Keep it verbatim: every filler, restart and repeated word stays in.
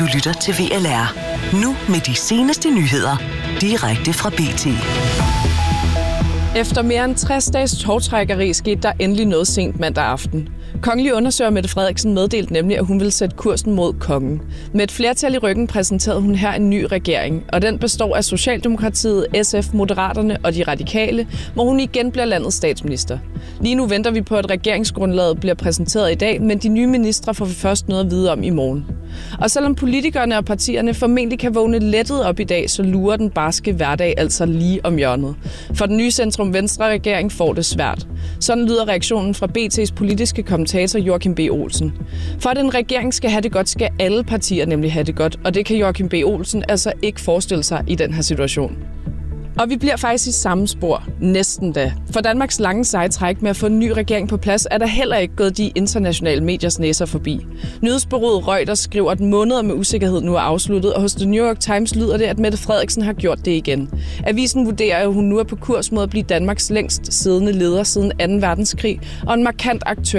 Du lytter til V L R. Nu med de seneste nyheder. Direkte fra B T. Efter mere end tres dages tovtrækkeri skete der endelig noget sent mandag aften. Kongelig undersøger Mette Frederiksen meddelte nemlig, at hun ville sætte kursen mod kongen. Med et flertal i ryggen præsenterede hun her en ny regering, og den består af Socialdemokratiet, S F, Moderaterne og de Radikale, hvor hun igen bliver landets statsminister. Lige nu venter vi på, at regeringsgrundlaget bliver præsenteret i dag, men de nye ministre får vi først noget at vide om i morgen. Og selvom politikerne og partierne formentlig kan vågne lettet op i dag, så lurer den barske hverdag altså lige om hjørnet. For den nye centrum-venstre-regering får det svært. Sådan lyder reaktionen fra B T's politiske kommentator Joachim B. Olsen. For at en regering skal have det godt, skal alle partier nemlig have det godt, og det kan Joachim B. Olsen altså ikke forestille sig i den her situation. Og vi bliver faktisk i samme spor. Næsten da. For Danmarks lange seje træk med at få en ny regering på plads, er der heller ikke gået de internationale mediers næser forbi. Nyhedsbureauet Reuters skriver, at måneder med usikkerhed nu er afsluttet, og hos The New York Times lyder det, at Mette Frederiksen har gjort det igen. Avisen vurderer, at hun nu er på kurs mod at blive Danmarks længst siddende leder siden anden verdenskrig, og en markant aktør